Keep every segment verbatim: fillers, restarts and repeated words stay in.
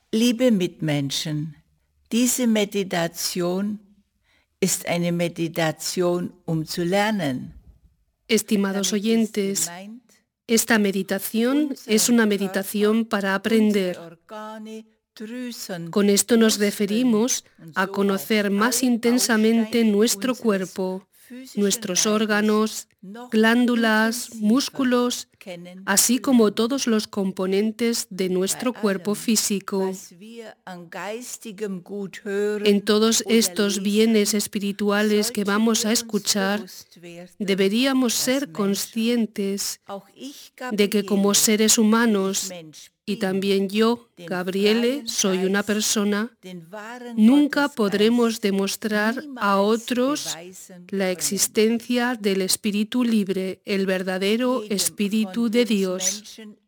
Liebe Mitmenschen, diese Meditation ist eine Meditation, um zu lernen. Estimados oyentes, esta meditación es una meditación para aprender. Con esto nos referimos a conocer más intensamente nuestro cuerpo, nuestros órganos, glándulas, músculos, así como todos los componentes de nuestro cuerpo físico. En todos estos bienes espirituales que vamos a escuchar, deberíamos ser conscientes de que como seres humanos, y también yo, Gabriele, soy una persona, nunca podremos demostrar a otros la existencia del espíritu libre, el verdadero espíritu de Dios.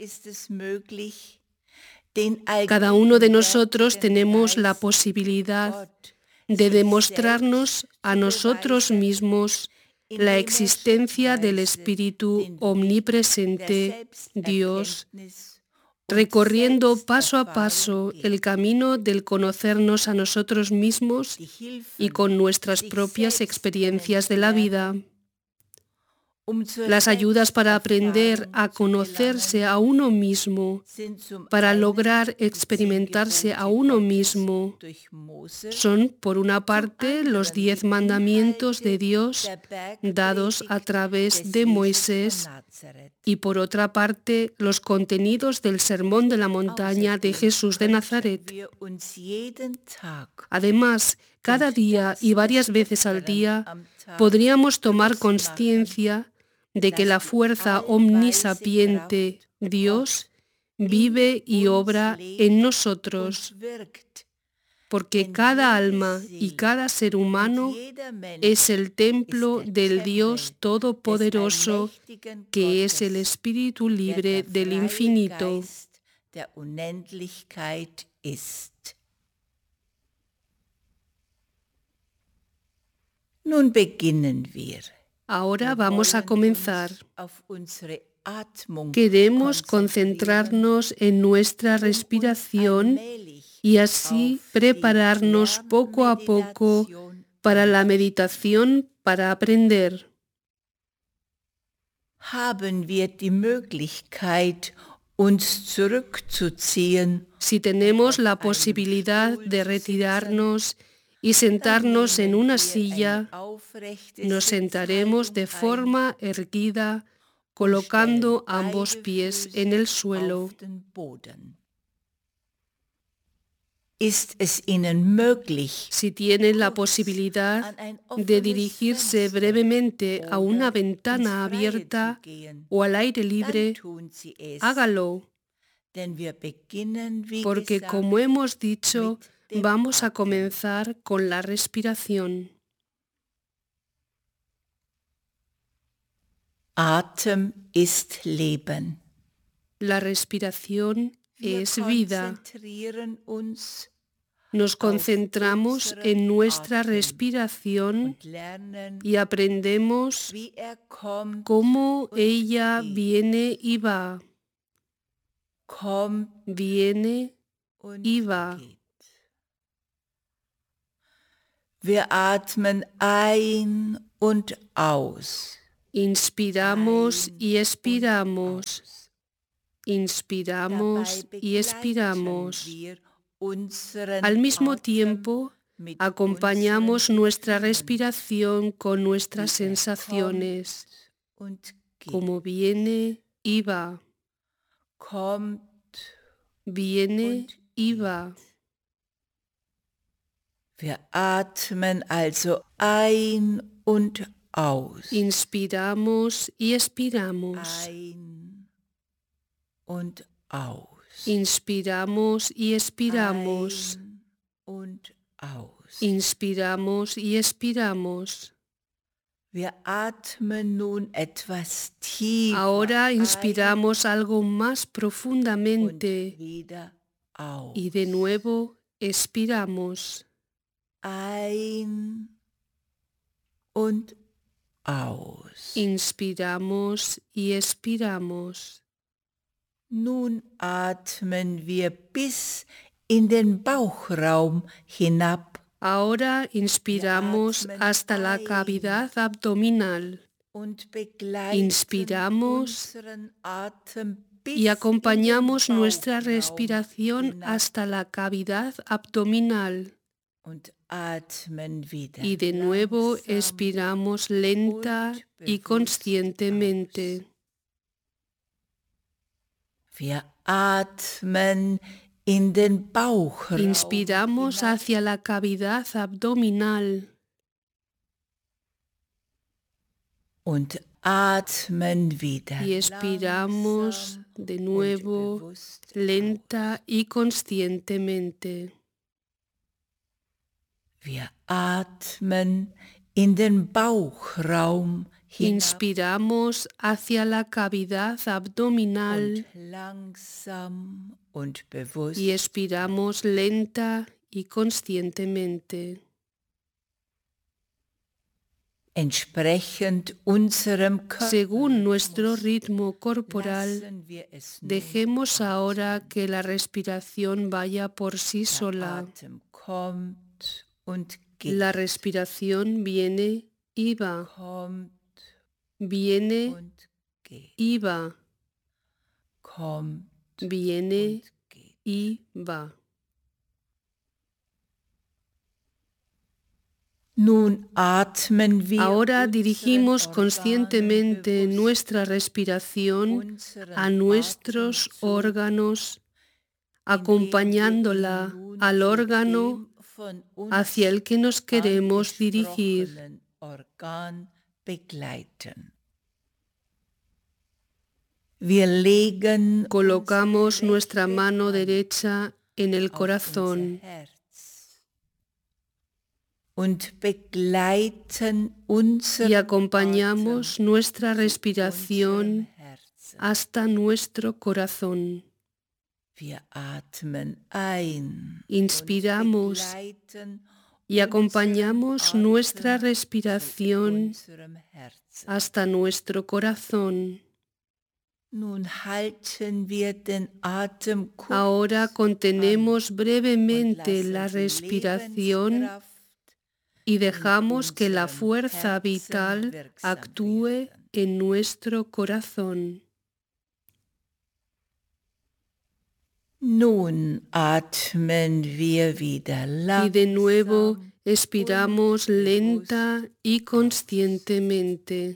Cada uno de nosotros tenemos la posibilidad de demostrarnos a nosotros mismos la existencia del espíritu omnipresente, Dios, recorriendo paso a paso el camino del conocernos a nosotros mismos y con nuestras propias experiencias de la vida. Las ayudas para aprender a conocerse a uno mismo, para lograr experimentarse a uno mismo, son, por una parte, los diez mandamientos de Dios dados a través de Moisés y, por otra parte, los contenidos del Sermón de la Montaña de Jesús de Nazaret. Además, cada día y varias veces al día podríamos tomar conciencia de que la fuerza omnisapiente, Dios, vive y obra en nosotros, porque cada alma y cada ser humano es el templo del Dios Todopoderoso, que es el Espíritu libre del infinito. Nun beginnen wir. Ahora vamos a comenzar. Queremos concentrarnos en nuestra respiración y así prepararnos poco a poco para la meditación para aprender. Haben wir die Möglichkeit, uns zurückzuziehen? Si tenemos la posibilidad de retirarnos y sentarnos en una silla, nos sentaremos de forma erguida, colocando ambos pies en el suelo. Si tienen la posibilidad de dirigirse brevemente a una ventana abierta o al aire libre, hágalo, porque, como hemos dicho, vamos a comenzar con la respiración. Atem ist Leben. La respiración es vida. Nos concentramos en nuestra respiración y aprendemos cómo ella viene y va. Viene y va. Wir atmen ein und aus. Inspiramos y expiramos. Inspiramos y expiramos. Al mismo tiempo, acompañamos nuestra respiración con nuestras sensaciones, como viene y va. Viene y va. Wir atmen also ein und aus. Inspiramos y expiramos. Ein und aus. Inspiramos y expiramos. Ein und aus. Inspiramos y expiramos. Wir atmen nun etwas tiefer. Ahora inspiramos algo más profundamente y de nuevo expiramos. Ein und aus. Inspiramos y expiramos. Nun atmen wir bis in den Bauchraum hinab. Ahora inspiramos hasta la cavidad abdominal. Und begleiten Inspiramos unseren Atem bis y acompañamos in den nuestra Bauchraum respiración hinab hasta la cavidad abdominal. und atmen wieder Y de nuevo langsam expiramos lenta und y bewusst conscientemente. Wir atmen in den Bauchraum Inspiramos hinab hacia la cavidad abdominal und atmen wieder y expiramos langsam de und nuevo bewusst lenta y conscientemente. Wir atmen in den Bauchraum hinab Inspiramos hacia la cavidad abdominal und langsam und bewusst y expiramos lenta y conscientemente. entsprechend unserem Según nuestro Körperrhythmus. ritmo corporal, Lassen wir es nun dejemos atmen. ahora que la respiración vaya por sí Der sola. Atem kommt und geht, La respiración viene y va, kommt viene und geht, y va, kommt viene und geht. y va. Nun atmen wir Ahora unseren dirigimos Organen conscientemente bewusst nuestra respiración unseren a nuestros Atemzug, órganos, indem wir ihn acompañándola nun al zu órgano dem von uns hacia el que nos queremos dirigir. angesprochenen Organ begleiten. Wir legen Colocamos unsere nuestra rechte mano Hand derecha en el auf unser corazón Herz und begleiten unseren y acompañamos Atem nuestra zu respiración unserem Herzen. hasta nuestro corazón. Wir atmen ein Inspiramos und begleiten y acompañamos unseren nuestra Atem zu respiración unserem Herzen. hasta nuestro corazón. Nun halten wir den Atem kurz Ahora contenemos an und brevemente la lassen die respiración Lebenskraft y in dejamos que la unserem fuerza Herzen vital wirksam actúe werden. en nuestro corazón. Nun atmen wir wieder Y de nuevo langsam expiramos und lenta bewusst y conscientemente.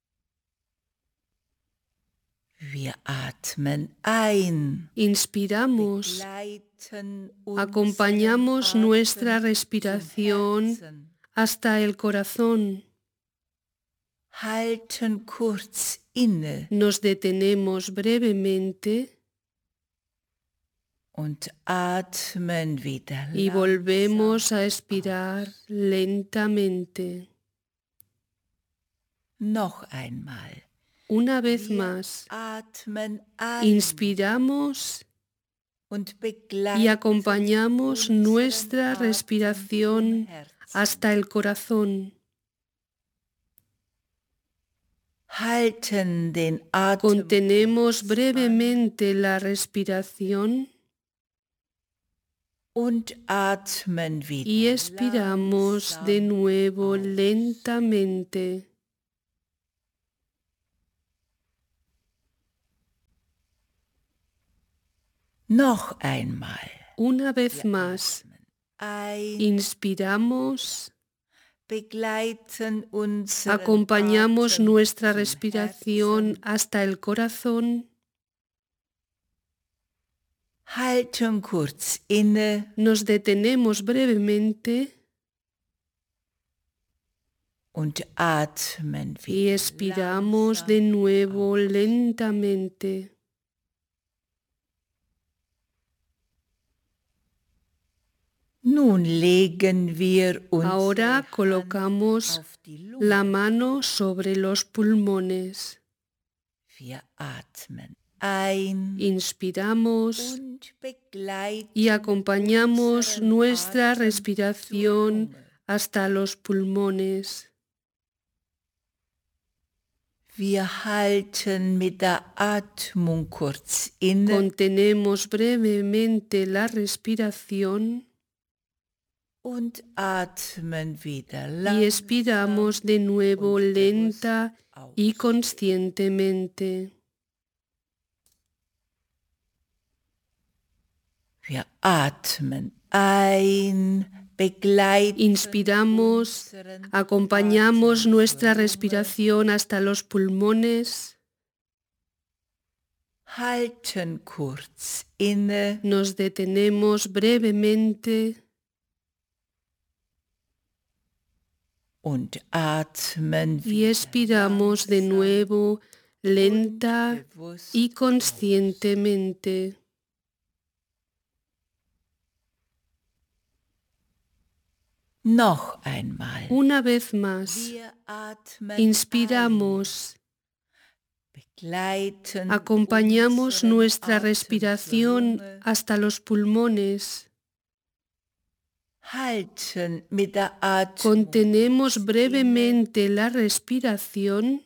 Wir atmen ein, Inspiramos, begleiten acompañamos unseren nuestra Atem zum respiración Herzen, hasta el corazón. halten kurz inne Nos detenemos brevemente und atmen wieder y langsam volvemos a expirar aus. lentamente. Noch einmal. Una vez Wir más, atmen ein inspiramos und y begleiten acompañamos unseren nuestra Atem zum respiración Herzen. hasta el corazón. Halten den Atem Contenemos kurz an brevemente la respiración und atmen wieder y expiramos de langsam nuevo aus. lentamente. Noch einmal. Una vez Wir más, atmen ein, inspiramos, begleiten unseren acompañamos Atem nuestra zum respiración Herzen, hasta el corazón, halten kurz inne nos detenemos brevemente und atmen y wieder expiramos de langsam nuevo aus. lentamente. Nun legen wir Ahora unsere colocamos Hand auf die Lunge. la mano sobre los pulmones. Wir atmen ein Inspiramos und begleiten y acompañamos unseren nuestra Atem zur respiración Lunge. hasta los pulmones. Wir halten mit der Atmung kurz inne Contenemos brevemente la respiración und atmen wieder y langsam expiramos de nuevo und lenta bewusst y aus. conscientemente. Wir atmen ein, begleiten Inspiramos, unseren acompañamos Atem nuestra zur Lunge, respiración hasta los pulmones, halten kurz inne nos detenemos brevemente und atmen y wieder expiramos de langsam nuevo, und lenta bewusst y aus. conscientemente. Noch einmal. Una vez más, Wir atmen inspiramos, ein, begleiten acompañamos unseren nuestra Atem zur respiración Lunge, hasta los pulmones, halten mit der Atmung contenemos kurz inne brevemente la respiración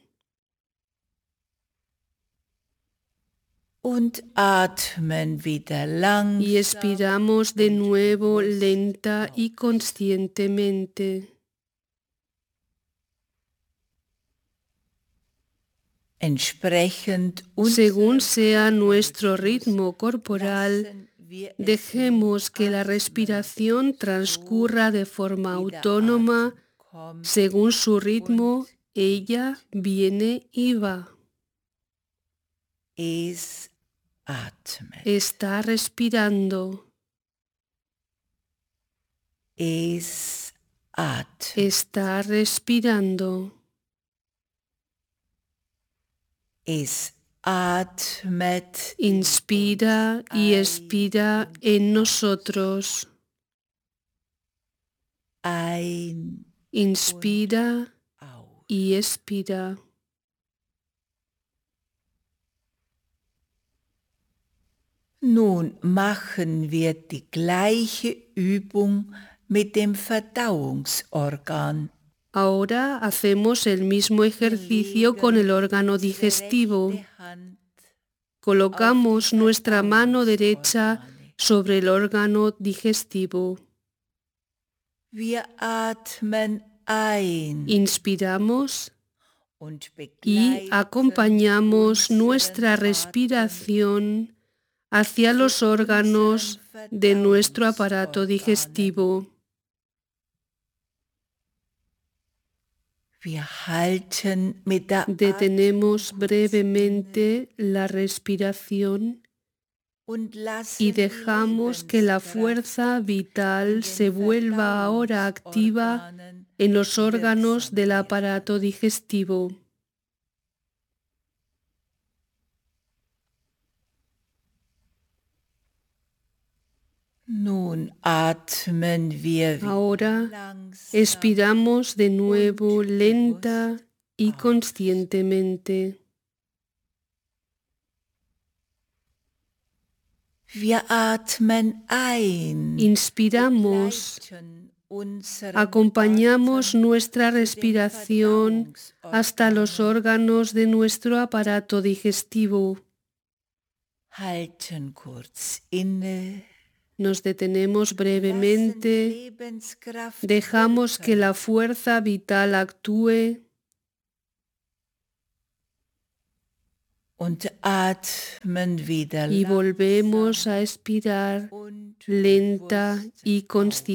und atmen wieder langsam y expiramos de und nuevo bewusst lenta y aus. conscientemente. Entsprechend Según unserem sea nuestro Körperrhythmus ritmo corporal, lassen wir es dejemos que la atmen, respiración so transcurra de forma wie der autónoma. Atem kommt Según su ritmo, und ella viene y va. es atmet. Está respirando, Es atmet. está respirando. Es atmet Inspira y expira en nosotros. ein Inspira aus. y expira. Nun machen wir die gleiche Übung mit dem Verdauungsorgan. Ahora hacemos el mismo ejercicio con el órgano digestivo. Colocamos nuestra mano derecha sobre el órgano digestivo. Wir atmen ein Inspiramos und y begleiten acompañamos unseren nuestra Atem respiración hacia los órganos de nuestro aparato digestivo. Wir halten mit der Detenemos Atmung kurz brevemente la respiración und lassen y die dejamos que la Lebenskraft fuerza in vital den se vuelva ahora activa Verdauungsorganen en los órganos wirksam del werden. aparato digestivo. Nun atmen wir wieder Ahora langsam expiramos de nuevo und lenta bewusst y aus. conscientemente. Wir atmen ein, Inspiramos, begleiten unseren acompañamos Atem nuestra zu den respiración hasta los Verdauungsorganen, órganos de nuestro aparato digestivo. halten kurz inne, Nos detenemos lassen brevemente, Lebenskraft dejamos que wirken la fuerza vital actúe und atmen wieder y volvemos langsam a expirar und lenta bewusst y aus. conscientemente.